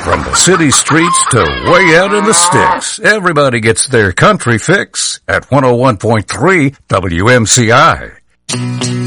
From the city streets to way out in the sticks, everybody gets their country fix at 101.3 WMCI.